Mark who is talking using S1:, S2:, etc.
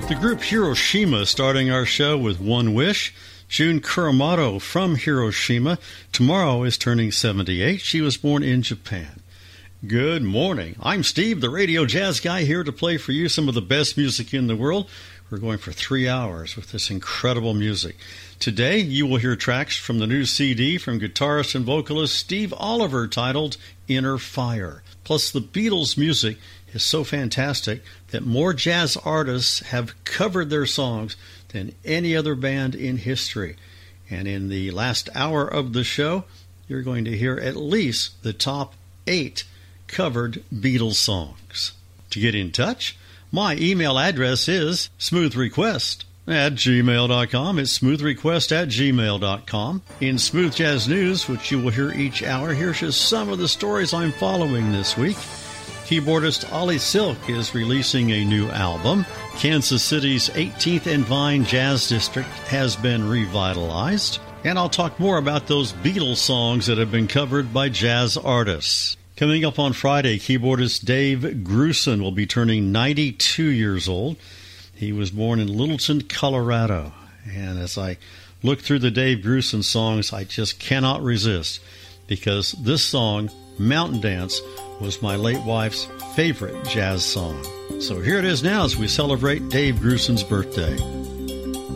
S1: The group Hiroshima starting our show with One Wish. Jun Kuramoto from Hiroshima tomorrow is turning 78. She was born in Japan. Good morning. I'm Steve, the radio jazz guy, here to play for you some of the best music in the world. We're going for 3 hours with this incredible music. Today, you will hear tracks from the new CD from guitarist and vocalist Steve Oliver titled Inner Fire. Plus, the Beatles' music is so fantastic that more jazz artists have covered their songs than any other band in history. And in the last hour of the show, you're going to hear at least the top 8 covered Beatles songs. To get in touch, my email address is smoothrequest@gmail.com. It's smoothrequest@gmail.com. In Smooth Jazz News, which you will hear each hour, here's just some of the stories I'm following this week. Keyboardist Ollie Silk is releasing a new album. Kansas City's 18th and Vine Jazz District has been revitalized. And I'll talk more about those Beatles songs that have been covered by jazz artists. Coming up on Friday, keyboardist Dave Grusin will be turning 92 years old. He was born in Littleton, Colorado. And as I look through the Dave Grusin songs, I just cannot resist, because this song, Mountain Dance, was my late wife's favorite jazz song. So here it is now as we celebrate Dave Grusin's birthday.